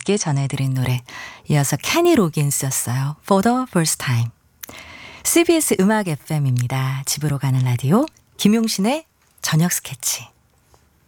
함께 전해드린 노래. 이어서 케니 로긴스였어요. For the first time. CBS 음악 FM입니다. 집으로 가는 라디오 김용신의 저녁 스케치.